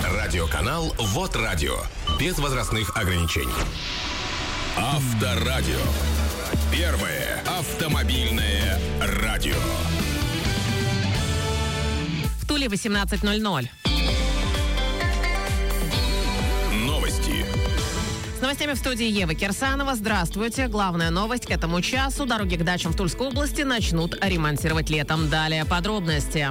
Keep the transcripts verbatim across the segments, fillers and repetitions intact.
Радиоканал ВОТ Радио. Без возрастных ограничений. Авторадио. Первое автомобильное радио. В Туле восемнадцать ноль ноль. Новости. С новостями в студии Ева Кирсанова. Здравствуйте. Главная новость к этому часу. Дороги к дачам в Тульской области начнут ремонтировать летом. Далее подробности.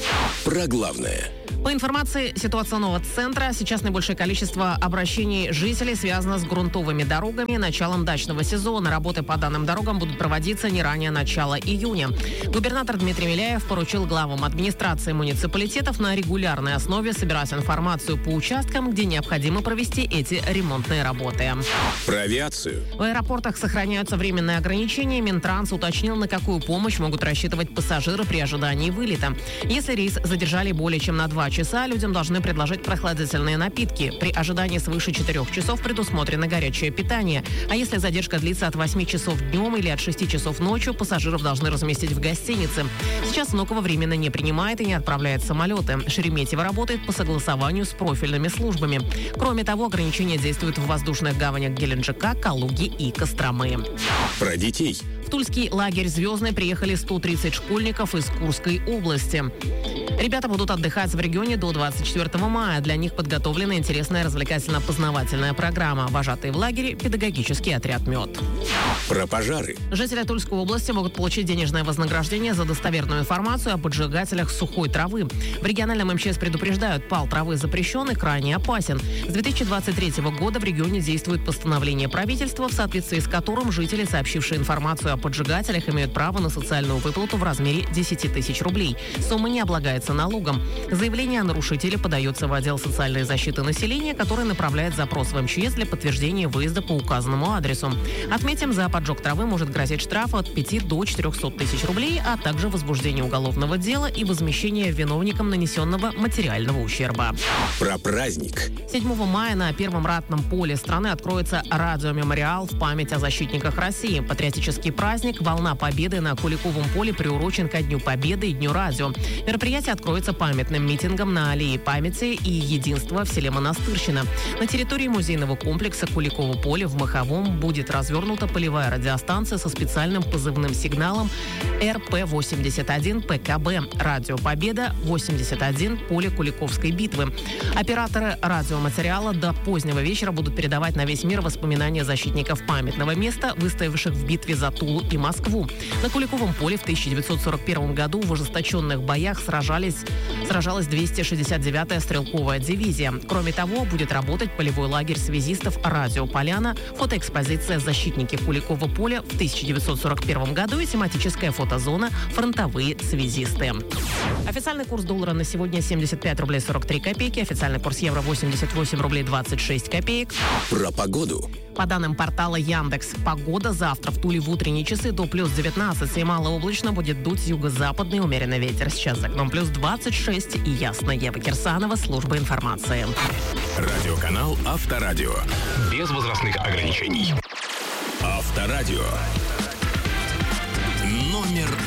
Про главное. По информации ситуационного центра, сейчас наибольшее количество обращений жителей связано с грунтовыми дорогами и началом дачного сезона. Работы по данным дорогам будут проводиться не ранее начала июня. Губернатор Дмитрий Миляев поручил главам администрации муниципалитетов на регулярной основе собирать информацию по участкам, где необходимо провести эти ремонтные работы. Про авиацию. В аэропортах сохраняются временные ограничения. Минтранс уточнил, на какую помощь могут рассчитывать пассажиры при ожидании вылета. Если рейс задержали более чем на два часа, людям должны предложить прохладительные напитки. При ожидании свыше четырех часов предусмотрено горячее питание. А если задержка длится от восьми часов днем или от шести часов ночью, пассажиров должны разместить в гостинице. Сейчас Внуково временно не принимает и не отправляет самолеты. Шереметьево работает по согласованию с профильными службами. Кроме того, ограничения действуют в воздушных гаванях Геленджика, Калуги и Костромы. Про детей. В Тульский лагерь «Звездный» приехали сто тридцать школьников из Курской области. Ребята будут отдыхать в регионе до двадцать четвёртого мая. Для них подготовлена интересная развлекательно-познавательная программа. Вожатые в лагере – педагогический отряд «Мед». Про пожары. Жители Тульской области могут получить денежное вознаграждение за достоверную информацию о поджигателях сухой травы. В региональном эм че эс предупреждают, пал травы запрещен и крайне опасен. С две тысячи двадцать третьего года в регионе действует постановление правительства, в соответствии с которым жители, сообщившие информацию о поджигателях, имеют право на социальную выплату в размере десять тысяч рублей. Сумма не облагается налогом. Заявление о нарушителе подается в отдел социальной защиты населения, который направляет запрос в эм че эс для подтверждения выезда по указанному адресу. Отметим, за поджог травы может грозить штраф от пяти до четырехсот тысяч рублей, а также возбуждение уголовного дела и возмещение виновникам нанесенного материального ущерба. Про праздник. седьмого мая на первом ратном поле страны откроется радиомемориал в память о защитниках России. Патриотический праздник «Волна Победы» на Куликовом поле приурочен ко Дню Победы и Дню радио. Мероприятие откроется памятным митингом на аллее памяти и единства в селе Монастырщина. На территории музейного комплекса Куликово поле в Маховом будет развернута полевая радиостанция со специальным позывным сигналом эр пэ восемьдесят один пэ ка бэ. Радио Победа восемьдесят один, поле Куликовской битвы. Операторы радиоматериала до позднего вечера будут передавать на весь мир воспоминания защитников памятного места, выстоявших в битве за Тулу и Москву. На Куликовом поле в тысяча девятьсот сорок первом году в ожесточенных боях сражались, сражалась двести шестьдесят девятая стрелковая дивизия. Кроме того, будет работать полевой лагерь связистов «Радио Поляна», фотоэкспозиция «Защитники Куликова поля» в тысяча девятьсот сорок первом году и тематическая фотозона «Фронтовые связисты». Официальный курс доллара на сегодня семьдесят пять рублей сорок три копейки, официальный курс евро восемьдесят восемь рублей двадцать шесть копеек. Про погоду. По данным портала Яндекс, погода завтра в Туле в утренние часы до плюс девятнадцать, и малооблачно будет дуть юго-западный умеренный ветер. Сейчас за окном плюс двадцать шесть и ясно. Ева Кирсанова, служба информации. Радиоканал Авторадио. Без возрастных ограничений. Авторадио. Номер